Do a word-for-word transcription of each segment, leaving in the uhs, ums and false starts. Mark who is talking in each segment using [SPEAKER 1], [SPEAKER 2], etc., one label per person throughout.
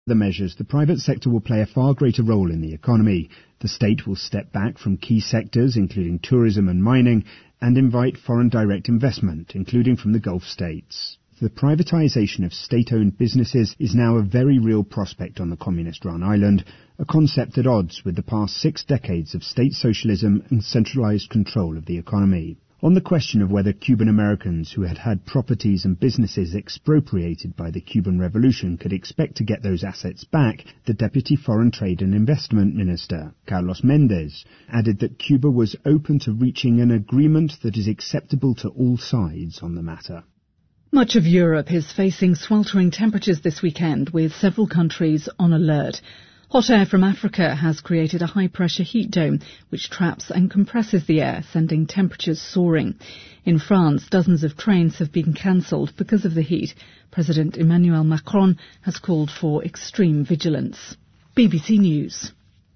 [SPEAKER 1] The measures, the private sector will play a far greater role in the economy. The state will step back from key sectors, including tourism and mining, and invite foreign direct investment, including from the Gulf states. The privatisation of state-owned businesses is now a very real prospect on the communist-run island, a concept at odds with the past six decades of state socialism and centralised control of the economy. On the question of whether Cuban Americans who had had properties and businesses expropriated by the Cuban Revolution could expect to get those assets back, the Deputy Foreign Trade and Investment Minister, Carlos Mendez, added that Cuba was open to reaching an agreement that is acceptable to all sides on the matter.
[SPEAKER 2] Much of Europe is facing sweltering temperatures this weekend, with several countries on alert. Hot air from Africa has created a high-pressure heat dome which traps and compresses the air, sending temperatures soaring. In France, dozens of trains have been cancelled because of the heat. President Emmanuel Macron has called for extreme vigilance. B B C News.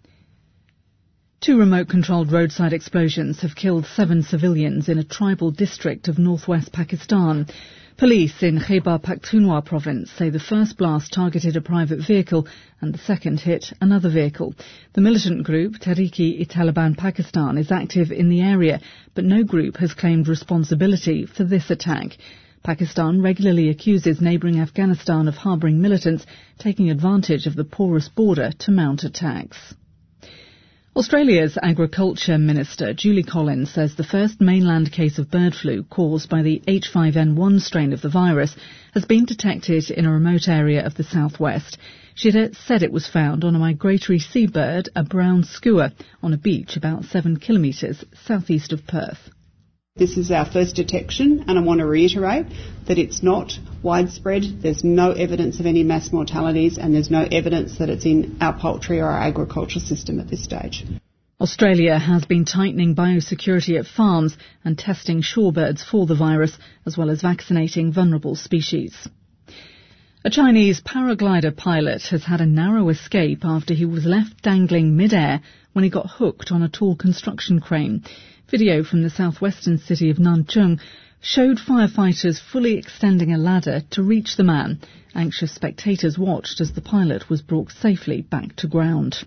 [SPEAKER 2] Two remote-controlled roadside explosions have killed seven civilians in a tribal district of northwest Pakistan. Police in Khyber Pakhtunkhwa province say the first blast targeted a private vehicle and the second hit another vehicle. The militant group, Tehreek-e-Taliban Pakistan, is active in the area, but no group has claimed responsibility for this attack. Pakistan regularly accuses neighbouring Afghanistan of harbouring militants, taking advantage of the porous border to mount attacks. Australia's Agriculture Minister, Julie Collins, says the first mainland case of bird flu caused by the H five N one strain of the virus has been detected in a remote area of the southwest. She said it was found on a migratory seabird, a brown skua, on a beach about seven kilometres southeast of Perth.
[SPEAKER 3] This is our first detection, and I want to reiterate that it's not widespread. There's no evidence of any mass mortalities, and there's no evidence that it's in our poultry or our agricultural system at this stage.
[SPEAKER 2] Australia has been tightening biosecurity at farms and testing shorebirds for the virus, as well as vaccinating vulnerable species. A Chinese paraglider pilot has had a narrow escape after he was left dangling mid-air when he got hooked on a tall construction crane. Video from the southwestern city of Nanchung showed firefighters fully extending a ladder to reach the man. Anxious spectators watched as the pilot was brought safely back to ground.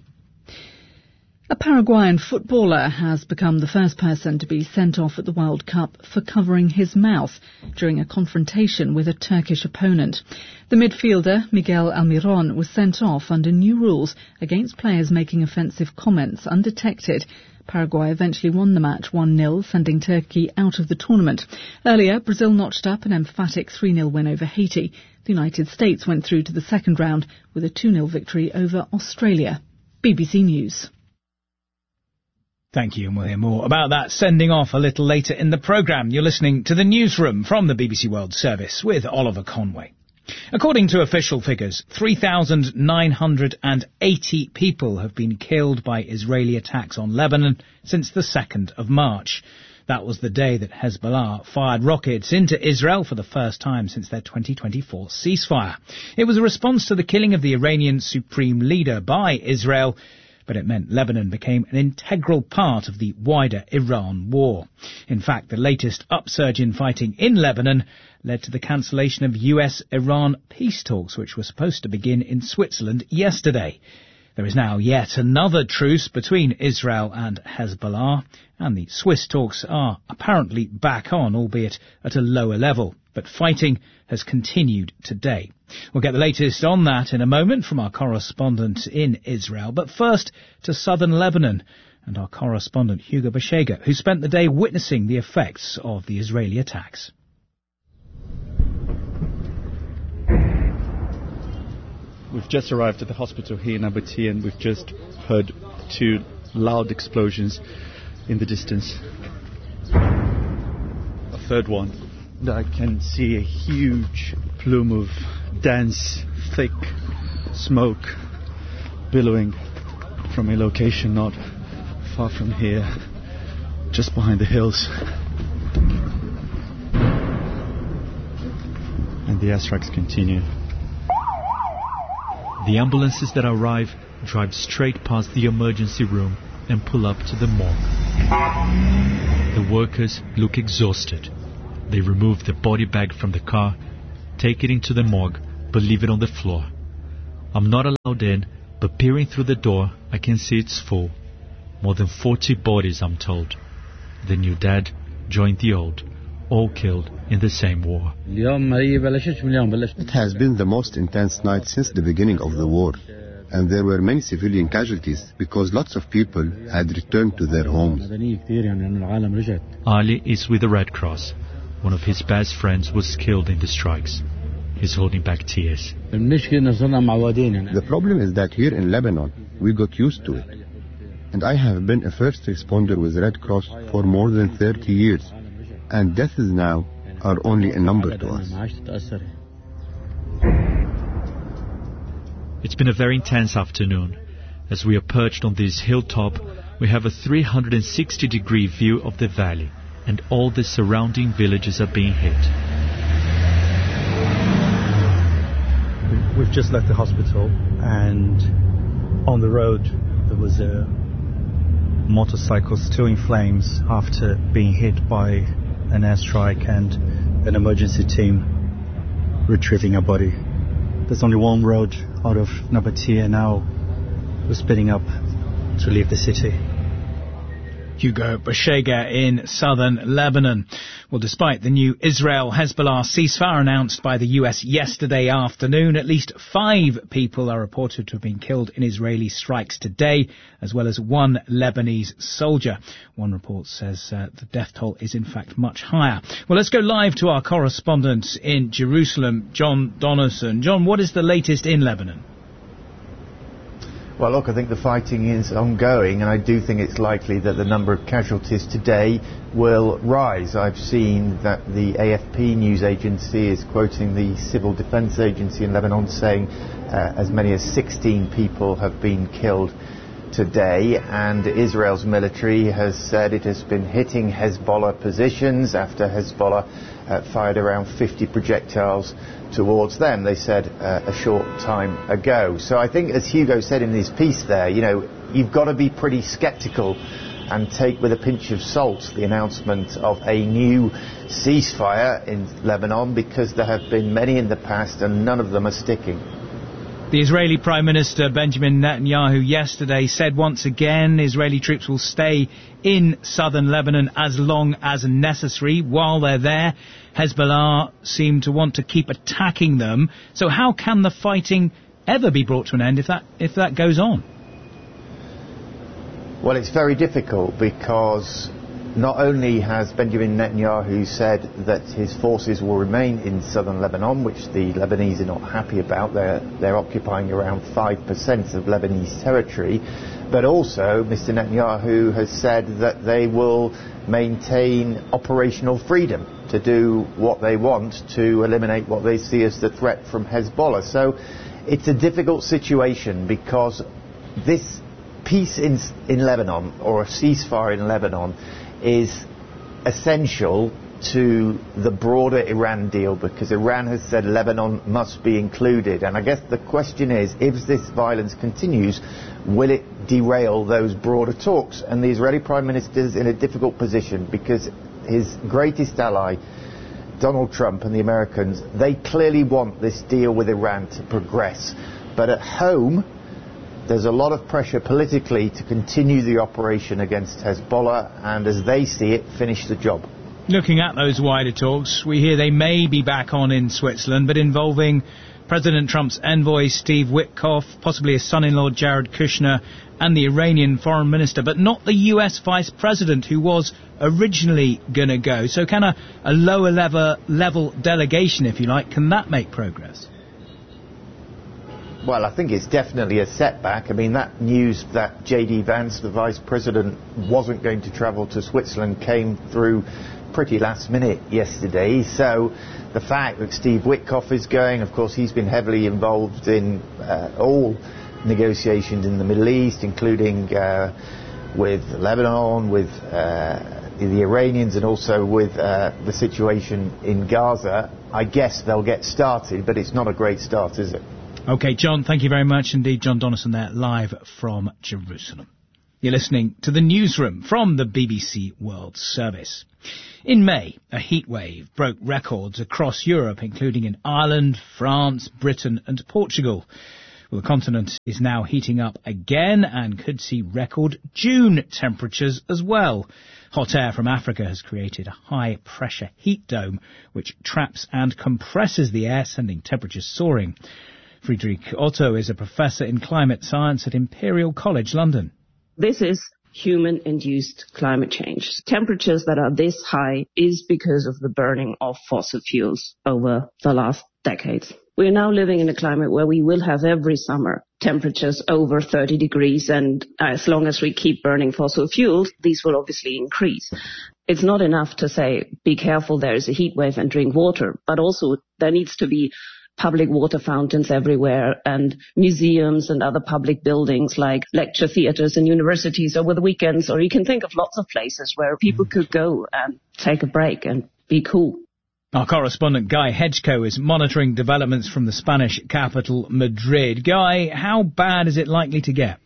[SPEAKER 2] A Paraguayan footballer has become the first person to be sent off at the World Cup for covering his mouth during a confrontation with a Turkish opponent. The midfielder, Miguel Almiron, was sent off under new rules against players making offensive comments undetected. Paraguay eventually won the match one nil, sending Turkey out of the tournament. Earlier, Brazil notched up an emphatic three nil win over Haiti. The United States went through to the second round with a two nil victory over Australia. B B C News.
[SPEAKER 4] Thank you, and we'll hear more about that sending off a little later in the programme. You're listening to the Newsroom from the B B C World Service with Oliver Conway. According to official figures, three thousand nine hundred eighty people have been killed by Israeli attacks on Lebanon since the second of March. That was the day that Hezbollah fired rockets into Israel for the first time since their twenty twenty-four ceasefire. It was a response to the killing of the Iranian supreme leader by Israel, but it meant Lebanon became an integral part of the wider Iran war. In fact, the latest upsurge in fighting in Lebanon led to the cancellation of U S-Iran peace talks, which were supposed to begin in Switzerland yesterday. There is now yet another truce between Israel and Hezbollah, and the Swiss talks are apparently back on, albeit at a lower level. But fighting has continued today. We'll get the latest on that in a moment from our correspondent in Israel. But first to southern Lebanon and our correspondent Hugo Bashega, who spent the day witnessing the effects of the Israeli attacks.
[SPEAKER 5] We've just arrived at the hospital here in Nabatea, and we've just heard two loud explosions in the distance. A third one. I can see a huge plume of dense, thick smoke billowing from a location not far from here, just behind the hills. And the airstrikes continue.
[SPEAKER 6] The ambulances that arrive drive straight past the emergency room and pull up to the morgue. The workers look exhausted. They remove the body bag from the car, take it into the morgue, but leave it on the floor. I'm not allowed in, but peering through the door, I can see it's full. More than forty bodies, I'm told. The new dead joined the old, all killed in the same war.
[SPEAKER 7] It has been the most intense night since the beginning of the war, and there were many civilian casualties because lots of people had returned to their homes.
[SPEAKER 6] Ali is with the Red Cross. One of his best friends was killed in the strikes. He's holding back tears.
[SPEAKER 7] The problem is that here in Lebanon, we got used to it. And I have been a first responder with Red Cross for more than thirty years. And deaths now are only a number to us.
[SPEAKER 6] It's been a very intense afternoon. As we are perched on this hilltop, we have a three hundred sixty degree view of the valley, and all the surrounding villages are being hit.
[SPEAKER 5] We've just left the hospital, and on the road there was a motorcycle still in flames after being hit by an airstrike, and an emergency team retrieving a body. There's only one road out of Nabatea now. We're speeding up to leave the city.
[SPEAKER 4] Hugo Bashega in southern Lebanon. Well, despite the new Israel-Hezbollah ceasefire announced by the U S yesterday afternoon, at least five people are reported to have been killed in Israeli strikes today, as well as one Lebanese soldier. One report says uh, the death toll is in fact much higher. Well, let's go live to our correspondent in Jerusalem, John Donaldson. John, what is the latest in Lebanon?
[SPEAKER 8] Well, look, I think the fighting is ongoing, and I do think it's likely that the number of casualties today will rise. I've seen that the A F P news agency is quoting the Civil Defense Agency in Lebanon saying uh, as many as sixteen people have been killed today, and Israel's military has said it has been hitting Hezbollah positions after Hezbollah uh, fired around fifty projectiles towards them, they said uh, a short time ago. So I think, as Hugo said in his piece there, you know, you've got to be pretty sceptical and take with a pinch of salt the announcement of a new ceasefire in Lebanon, because there have been many in the past and none of them are sticking.
[SPEAKER 4] The Israeli Prime Minister Benjamin Netanyahu yesterday said once again Israeli troops will stay in southern Lebanon as long as necessary. While they're there, Hezbollah seem to want to keep attacking them. So how can the fighting ever be brought to an end if that if that goes on?
[SPEAKER 8] Well, it's very difficult, because not only has Benjamin Netanyahu said that his forces will remain in southern Lebanon, which the Lebanese are not happy about. They're, they're occupying around five percent of Lebanese territory. But also, Mister Netanyahu has said that they will maintain operational freedom to do what they want to eliminate what they see as the threat from Hezbollah. So it's a difficult situation, because this peace in, in Lebanon, or a ceasefire in Lebanon, is essential to the broader Iran deal, because Iran has said Lebanon must be included. And I guess the question is, if this violence continues, will it derail those broader talks? And the Israeli Prime Minister is in a difficult position, because his greatest ally, Donald Trump, and the Americans, they clearly want this deal with Iran to progress. But at home, there's a lot of pressure politically to continue the operation against Hezbollah and, as they see it, finish the job.
[SPEAKER 4] Looking at those wider talks, we hear they may be back on in Switzerland, but involving President Trump's envoy Steve Witkoff, possibly his son-in-law Jared Kushner, and the Iranian foreign minister, but not the U S vice president, who was originally going to go. So can a, a lower level, level delegation, if you like, can that make progress?
[SPEAKER 8] Well, I think it's definitely a setback. I mean, that news that J D Vance, the vice president, wasn't going to travel to Switzerland came through pretty last minute yesterday. So the fact that Steve Witkoff is going, of course, he's been heavily involved in uh, all negotiations in the Middle East, including uh, with Lebanon, with uh, the Iranians, and also with uh, the situation in Gaza. I guess they'll get started, but it's not a great start, is it?
[SPEAKER 4] OK, John, thank you very much indeed. John Donaldson there, live from Jerusalem. You're listening to the Newsroom from the B B C World Service. In May, a heatwave broke records across Europe, including in Ireland, France, Britain and Portugal. Well, the continent is now heating up again and could see record June temperatures as well. Hot air from Africa has created a high-pressure heat dome which traps and compresses the air, sending temperatures soaring. Friederike Otto is a professor in climate science at Imperial College London.
[SPEAKER 9] This is human-induced climate change. Temperatures that are this high is because of the burning of fossil fuels over the last decades. We are now living in a climate where we will have every summer temperatures over thirty degrees, and as long as we keep burning fossil fuels, these will obviously increase. It's not enough to say, be careful, there is a heat wave and drink water, but also there needs to be public water fountains everywhere and museums and other public buildings like lecture theatres and universities over the weekends, or you can think of lots of places where people could go and take a break and be cool.
[SPEAKER 4] Our correspondent Guy Hedgecoe is monitoring developments from the Spanish capital, Madrid. Guy, how bad is it likely to get?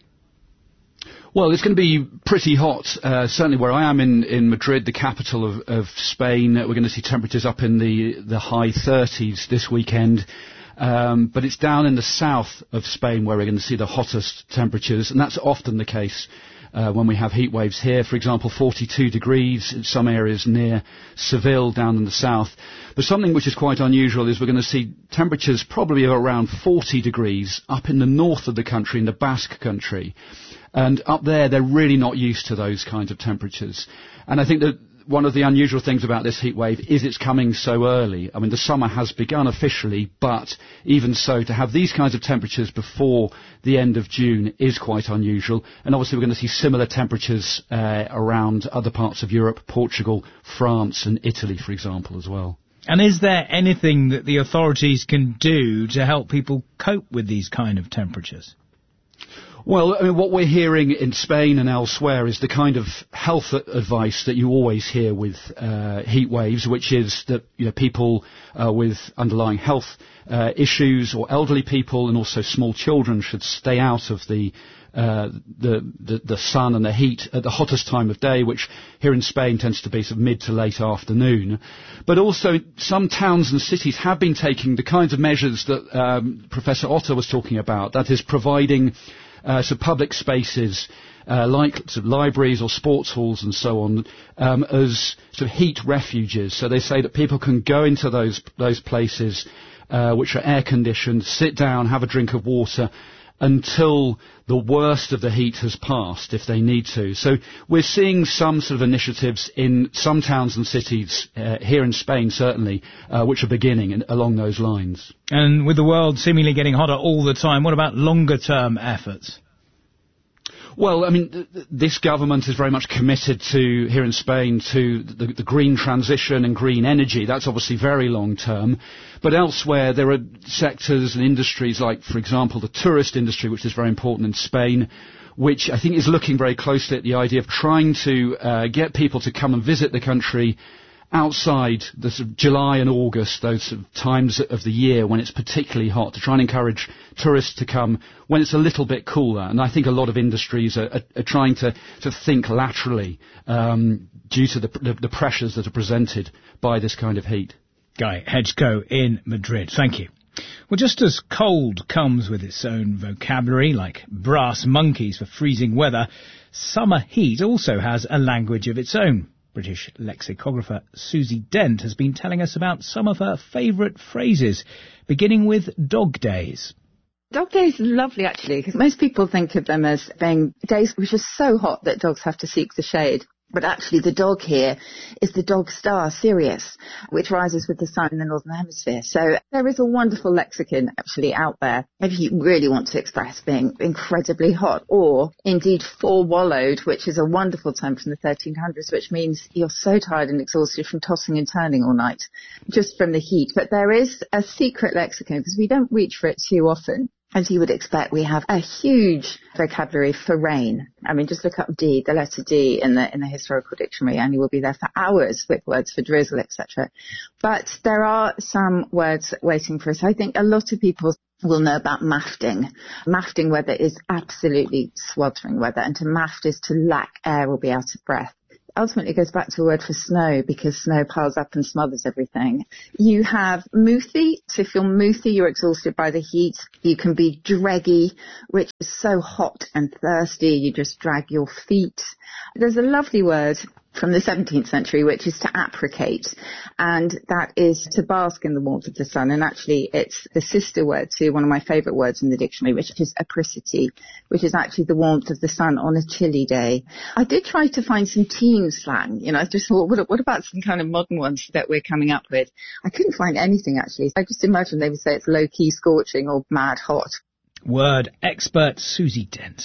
[SPEAKER 10] Well, it's going to be pretty hot, uh, certainly where I am in, in Madrid, the capital of, of Spain. We're going to see temperatures up in the, the high thirties this weekend. Um, but it's down in the south of Spain where we're going to see the hottest temperatures, and that's often the case uh, when we have heat waves here. For example, forty-two degrees in some areas near Seville down in the south. But something which is quite unusual is we're going to see temperatures probably of around forty degrees up in the north of the country, in the Basque country. And up there, they're really not used to those kinds of temperatures. And I think that one of the unusual things about this heat wave is it's coming so early. I mean, the summer has begun officially, but even so, to have these kinds of temperatures before the end of June is quite unusual. And obviously, we're going to see similar temperatures uh, around other parts of Europe, Portugal, France and Italy, for example, as well.
[SPEAKER 4] And is there anything that the authorities can do to help people cope with these kind of temperatures?
[SPEAKER 10] Well, I mean, what we're hearing in Spain and elsewhere is the kind of health advice that you always hear with uh, heat waves, which is that, you know, people uh, with underlying health uh, issues or elderly people and also small children should stay out of the, uh, the the the sun and the heat at the hottest time of day, which here in Spain tends to be sort of mid to late afternoon. But also some towns and cities have been taking the kinds of measures that um, Professor Otto was talking about, that is providing Uh, so public spaces uh, like sort of libraries or sports halls and so on um, as sort of heat refuges. So they say that people can go into those those places uh, which are air conditioned, sit down, have a drink of water until the worst of the heat has passed if they need to. So we're seeing some sort of initiatives in some towns and cities uh, here in Spain certainly uh, which are beginning in, along those lines.
[SPEAKER 4] And with the world seemingly getting hotter all the time, what about longer term efforts?
[SPEAKER 10] Well, I mean, th- th- this government is very much committed to, here in Spain, to the, the green transition and green energy. That's obviously very long term. But elsewhere, there are sectors and industries like, for example, the tourist industry, which is very important in Spain, which I think is looking very closely at the idea of trying to uh, get people to come and visit the country outside the sort of July and August, those sort of times of the year when it's particularly hot, to try and encourage tourists to come when it's a little bit cooler. And I think a lot of industries are, are, are trying to, to think laterally um, due to the, the, the pressures that are presented by this kind of heat.
[SPEAKER 4] Guy Hedgecoe in Madrid. Thank you. Well, just as cold comes with its own vocabulary, like brass monkeys for freezing weather, summer heat also has a language of its own. British lexicographer Susie Dent has been telling us about some of her favourite phrases, beginning with dog days.
[SPEAKER 11] Dog days are lovely, actually, because most people think of them as being days which are so hot that dogs have to seek the shade. But actually the dog here is the dog star Sirius, which rises with the sun in the northern hemisphere. So there is a wonderful lexicon actually out there if you really want to express being incredibly hot, or indeed forewallowed, which is a wonderful term from the thirteen hundreds, which means you're so tired and exhausted from tossing and turning all night just from the heat. But there is a secret lexicon because we don't reach for it too often. As you would expect, we have a huge vocabulary for rain. I mean, just look up D, the letter D in the in the historical dictionary, and you will be there for hours with words for drizzle, et cetera. But there are some words waiting for us. I think a lot of people will know about mafting. Mafting weather is absolutely sweltering weather, and to maft is to lack air or be out of breath. ultimately goes back to a word for snow, because snow piles up and smothers everything. You have mouthy. So if you're mouthy, you're exhausted by the heat. You can be dreggy, which is so hot and thirsty, you just drag your feet. There's a lovely word from the seventeenth century, which is to apricate, and that is to bask in the warmth of the sun. And actually, it's the sister word to one of my favourite words in the dictionary, which is apricity, which is actually the warmth of the sun on a chilly day. I did try to find some teen slang. You know, I just thought, what, what about some kind of modern ones that we're coming up with? I couldn't find anything, actually. I just imagined they would say it's low-key scorching or mad hot.
[SPEAKER 4] Word expert Susie Dent.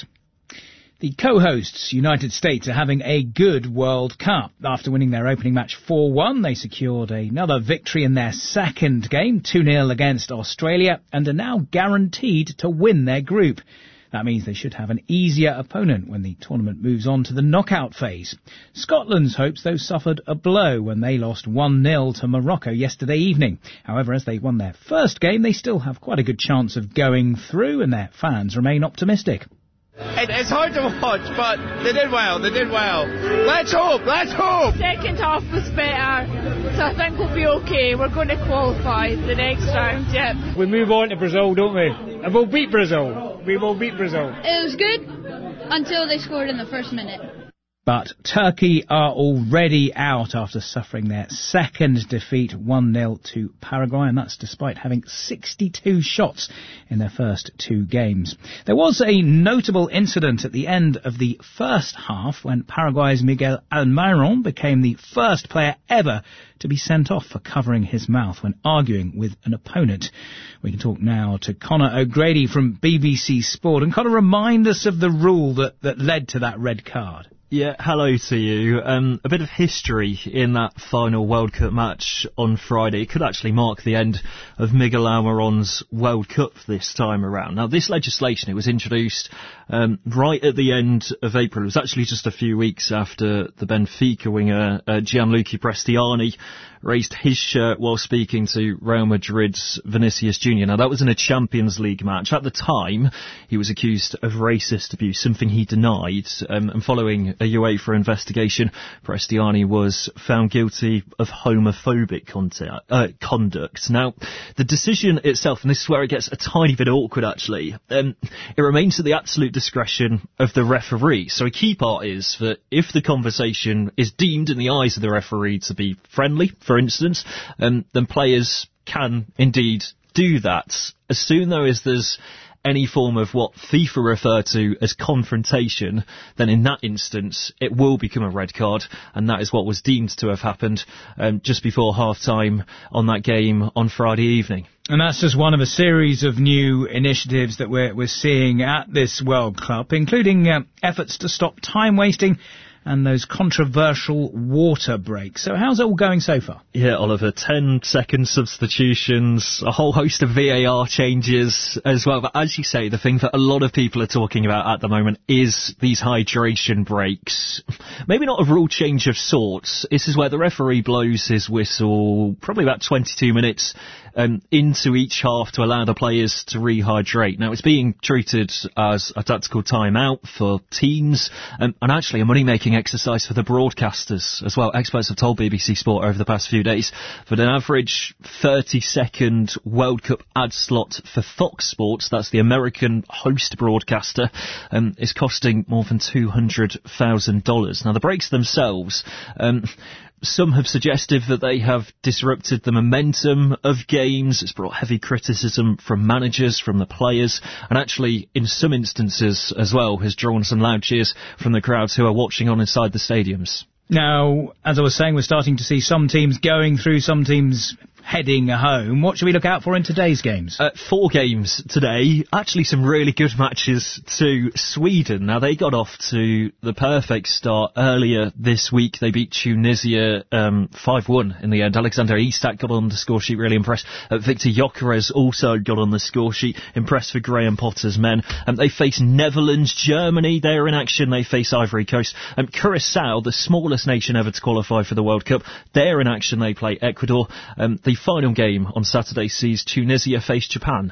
[SPEAKER 4] The co-hosts, United States, are having a good World Cup. After winning their opening match four one, they secured another victory in their second game, two nil against Australia, and are now guaranteed to win their group. That means they should have an easier opponent when the tournament moves on to the knockout phase. Scotland's hopes, though, suffered a blow when they lost one nil to Morocco yesterday evening. However, as they won their first game, they still have quite a good chance of going through, and their fans remain optimistic.
[SPEAKER 12] It, it's hard to watch, but they did well, they did well. Let's hope, let's hope!
[SPEAKER 13] Second half was better, so I think we'll be okay. We're going to qualify the next round, yep.
[SPEAKER 14] We move on to Brazil, don't we? And we'll beat Brazil. We will beat Brazil.
[SPEAKER 13] It was good until they scored in the first minute.
[SPEAKER 4] But Turkey are already out after suffering their second defeat, one nil to Paraguay, and that's despite having sixty-two shots in their first two games. There was a notable incident at the end of the first half when Paraguay's Miguel Almiron became the first player ever to be sent off for covering his mouth when arguing with an opponent. We can talk now to Conor O'Grady from B B C Sport. And Conor, remind us of the rule that, that led to that red card.
[SPEAKER 15] Yeah, hello to you. Um, a bit of history in that final World Cup match on Friday. It could actually mark the end of Miguel Almiron's World Cup this time around. Now, this legislation, it was introduced um, right at the end of April. It was actually just a few weeks after the Benfica winger uh, Gianluca Prestiani raised his shirt while speaking to Real Madrid's Vinicius Junior Now, that was in a Champions League match. At the time, he was accused of racist abuse, something he denied, um, and following a UEFA investigation, Prestiani was found guilty of homophobic contact, uh, conduct. Now, the decision itself, and this is where it gets a tiny bit awkward actually, um, it remains at the absolute discretion of the referee. So a key part is that if the conversation is deemed in the eyes of the referee to be friendly, for instance, um, then players can indeed do that. As soon though as there's any form of what FIFA refer to as confrontation, then in that instance it will become a red card, and that is what was deemed to have happened um, just before half-time on that game on Friday evening.
[SPEAKER 4] And that's just one of a series of new initiatives that we're, we're seeing at this World Cup, including uh, efforts to stop time wasting and those controversial water breaks. So how's it all going so far?
[SPEAKER 15] Yeah, Oliver, ten second substitutions, a whole host of V A R changes as well. But as you say, the thing that a lot of people are talking about at the moment is these hydration breaks. Maybe not a rule change of sorts. This is where the referee blows his whistle probably about twenty-two minutes um, into each half to allow the players to rehydrate. Now, it's being treated as a tactical timeout for teams um, and actually a money-making exercise for the broadcasters as well. Experts have told B B C Sport over the past few days that an average thirty second World Cup ad slot for Fox Sports, that's the American host broadcaster, um, is costing more than two hundred thousand dollars. Now, the breaks themselves, um, some have suggested that they have disrupted the momentum of games. It's brought heavy criticism from managers, from the players, and actually, in some instances as well, has drawn some loud cheers from the crowds who are watching on inside the stadiums.
[SPEAKER 4] Now, as I was saying, we're starting to see some teams going through, some teams heading home. What should we look out for in today's games?
[SPEAKER 15] Uh, four games today. Actually, some really good matches to Sweden. Now, they got off to the perfect start earlier this week. They beat Tunisia um, five one in the end. Alexander Isak got on the score sheet, really impressed. Uh, Victor Gyökeres also got on the score sheet, impressed for Graham Potter's men. Um, they face Netherlands, Germany. They're in action. They face Ivory Coast. Um, Curacao, the smallest nation ever to qualify for the World Cup, they're in action. They play Ecuador. Um, the final game on Saturday sees Tunisia face Japan.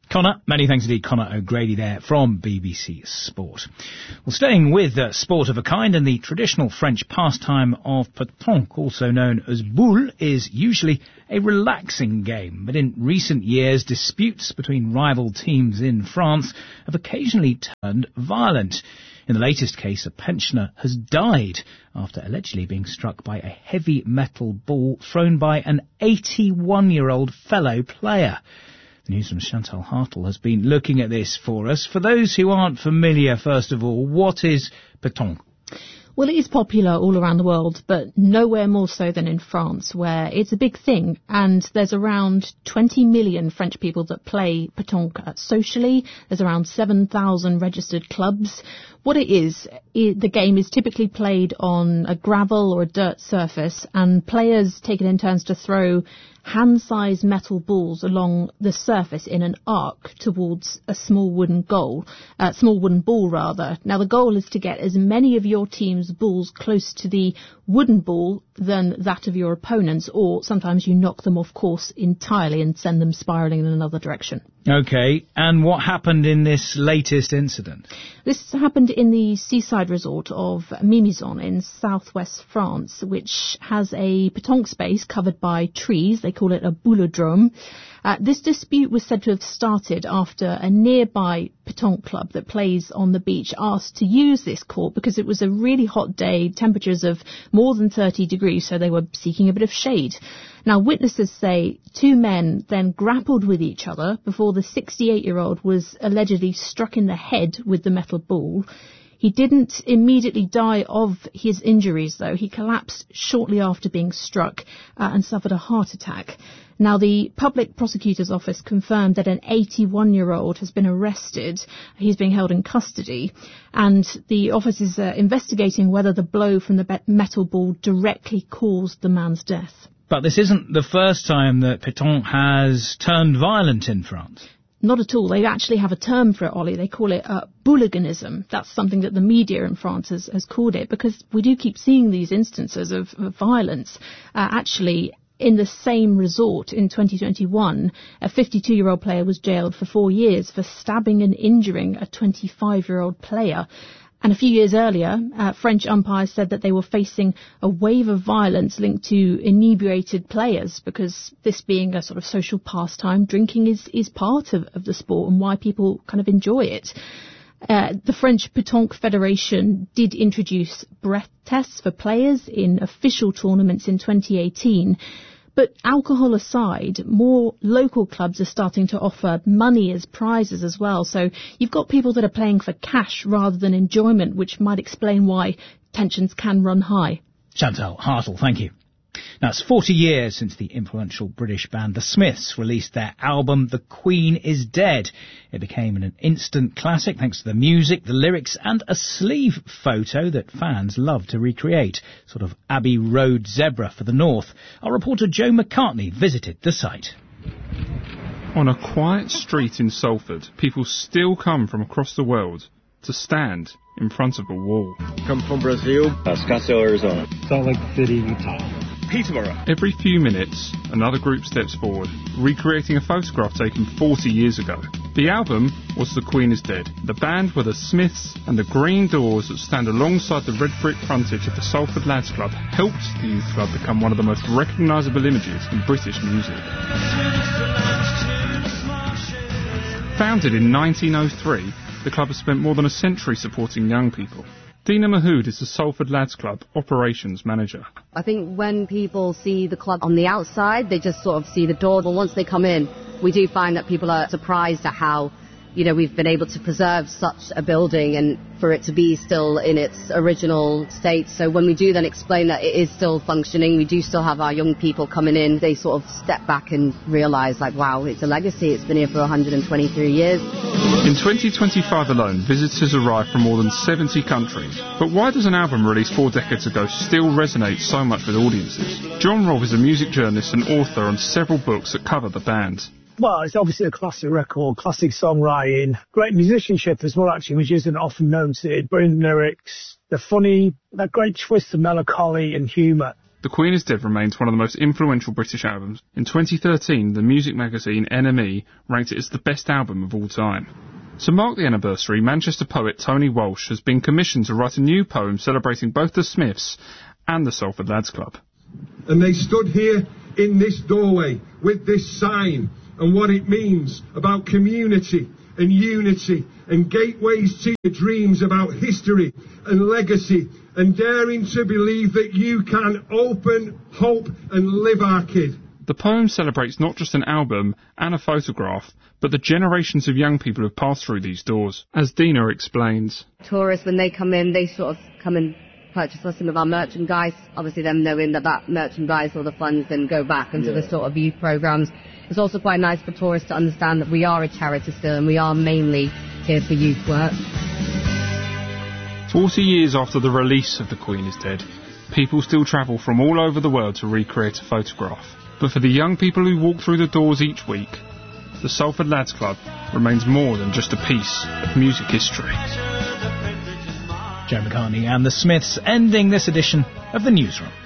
[SPEAKER 4] Connor, many thanks indeed, Connor O'Grady there from B B C Sport. Well, staying with uh, sport of a kind, and the traditional French pastime of pétanque, also known as boule, is usually a relaxing game. But in recent years, disputes between rival teams in France have occasionally turned violent. In the latest case, a pensioner has died after allegedly being struck by a heavy metal ball thrown by an eighty-one-year-old fellow player. The Newsroom's Chantal Hartle has been looking at this for us. For those who aren't familiar, first of all, what is pétanque?
[SPEAKER 16] Well, it is popular all around the world, but nowhere more so than in France, where it's a big thing. And there's around twenty million French people that play pétanque socially. There's around seven thousand registered clubs. What it is, it, the game is typically played on a gravel or a dirt surface, and players take it in turns to throw hand-sized metal balls along the surface in an arc towards a small wooden goal, uh, small wooden ball rather. Now the goal is to get as many of your team's balls close to the wooden ball than that of your opponents, or sometimes you knock them off course entirely and send them spiralling in another direction.
[SPEAKER 4] OK, and what happened in this latest incident?
[SPEAKER 16] This happened in the seaside resort of Mimizon in southwest France, which has a pétanque space covered by trees. They call it a boulodrome. Uh, this dispute was said to have started after a nearby pétanque club that plays on the beach asked to use this court because it was a really hot day, temperatures of more than thirty degrees, so they were seeking a bit of shade. Now, witnesses say two men then grappled with each other before the sixty-eight-year-old was allegedly struck in the head with the metal ball. He didn't immediately die of his injuries, though. He collapsed shortly after being struck uh, and suffered a heart attack. Now, the Public Prosecutor's Office confirmed that an eighty-one-year-old has been arrested. He's being held in custody. And the office is uh, investigating whether the blow from the metal ball directly caused the man's death.
[SPEAKER 4] But this isn't the first time that pétanque has turned violent in France.
[SPEAKER 16] Not at all. They actually have a term for it, Ollie. They call it uh, hooliganism. That's something that the media in France has, has called it, because we do keep seeing these instances of, of violence. Uh, actually, in the same resort in twenty twenty-one, a fifty-two-year-old player was jailed for four years for stabbing and injuring a twenty-five-year-old player. And a few years earlier, uh, French umpires said that they were facing a wave of violence linked to inebriated players, because this being a sort of social pastime, drinking is, is part of, of the sport and why people kind of enjoy it. Uh, the French Pétanque Federation did introduce breath tests for players in official tournaments in twenty eighteen. But alcohol aside, more local clubs are starting to offer money as prizes as well. So you've got people that are playing for cash rather than enjoyment, which might explain why tensions can run high.
[SPEAKER 4] Chantal Hartle, thank you. Now, it's forty years since the influential British band The Smiths released their album The Queen is Dead. It became an instant classic thanks to the music, the lyrics and a sleeve photo that fans love to recreate. Sort of Abbey Road zebra for the north. Our reporter Joe McCartney visited the site.
[SPEAKER 17] On a quiet street in Salford, people still come from across the world to stand in front of a wall.
[SPEAKER 18] Come from Brazil, uh, Scottsdale, Arizona.
[SPEAKER 19] Salt Lake City, Utah.
[SPEAKER 17] Peterborough. Every few minutes, another group steps forward, recreating a photograph taken forty years ago. The album was The Queen is Dead. The band were the Smiths, and the green doors that stand alongside the red brick frontage of the Salford Lads Club helped the youth club become one of the most recognisable images in British music. Founded in nineteen oh three, the club has spent more than a century supporting young people. Dina Mahood is the Salford Lads Club operations manager.
[SPEAKER 20] I think when people see the club on the outside, they just sort of see the door. But once they come in, we do find that people are surprised at how, you know, we've been able to preserve such a building and for it to be still in its original state. So when we do then explain that it is still functioning, we do still have our young people coming in. They sort of step back and realise, like, wow, it's a legacy. It's been here for one hundred twenty-three years.
[SPEAKER 17] In twenty twenty-five alone, visitors arrived from more than seventy countries. But why does an album released four decades ago still resonate so much with audiences? John Rolfe is a music journalist and author on several books that cover the band.
[SPEAKER 19] Well, it's obviously a classic record, classic songwriting, great musicianship as well, actually, which isn't often noted. Brilliant lyrics, they're funny, that great twist of melancholy and humour.
[SPEAKER 17] The Queen is Dead remains one of the most influential British albums. In twenty thirteen, the music magazine N M E ranked it as the best album of all time. To mark the anniversary, Manchester poet Tony Walsh has been commissioned to write a new poem celebrating both the Smiths and the Salford Lads Club.
[SPEAKER 21] And they stood here in this doorway with this sign and what it means about community and unity and gateways to your dreams about history and legacy and daring to believe that you can open, hope and live our kid.
[SPEAKER 17] The poem celebrates not just an album and a photograph, but the generations of young people who have passed through these doors. As Dina explains,
[SPEAKER 20] tourists, when they come in, they sort of come and purchase some of our merchandise, obviously them knowing that that merchandise or the funds then go back into yeah. the sort of youth programmes. It's also quite nice for tourists to understand that we are a charity still and we are mainly here for youth work.
[SPEAKER 17] Forty years after the release of The Queen is Dead, people still travel from all over the world to recreate a photograph. But for the young people who walk through the doors each week, the Salford Lads Club remains more than just a piece of music history.
[SPEAKER 4] Joe McCartney and the Smiths ending this edition of the Newsroom.